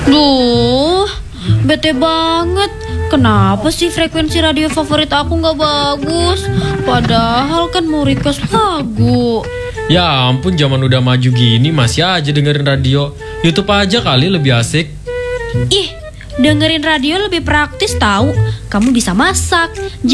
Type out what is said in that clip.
Duh, bete banget. Kenapa sih frekuensi radio favorit aku gak bagus? Padahal kan mau request lagu. Ya ampun, zaman udah maju gini masih aja dengerin radio. YouTube aja kali lebih asik. Ih, dengerin radio lebih praktis tahu. Kamu bisa masak.